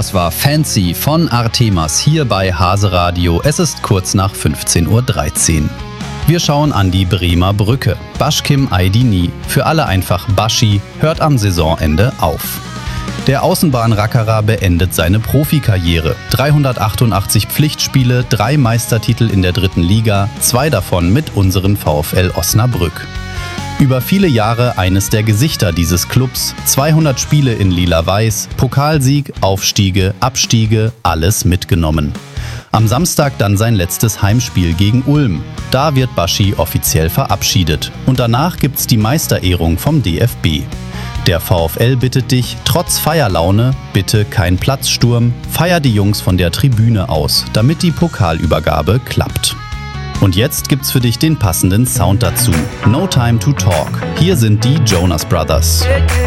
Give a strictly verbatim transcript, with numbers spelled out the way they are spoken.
Das war Fancy von Artemas hier bei Hase Radio. Es ist kurz nach fünfzehn Uhr dreizehn. Wir schauen an die Bremer Brücke. Başkim Aydini, für alle einfach Baschi, hört am Saisonende auf. Der Außenbahnrackerer beendet seine Profikarriere. dreihundertachtundachtzig Pflichtspiele, drei Meistertitel in der dritten Liga, zwei davon mit unserem VfL Osnabrück. Über viele Jahre eines der Gesichter dieses Clubs, zweihundert Spiele in Lila-Weiß, Pokalsieg, Aufstiege, Abstiege, alles mitgenommen. Am Samstag dann sein letztes Heimspiel gegen Ulm. Da wird Baschi offiziell verabschiedet. Und danach gibt's die Meisterehrung vom D F B. Der VfL bittet dich, trotz Feierlaune, bitte kein Platzsturm, feier die Jungs von der Tribüne aus, damit die Pokalübergabe klappt. Und jetzt gibt's für dich den passenden Sound dazu. No Time to Talk. Hier sind die Jonas Brothers.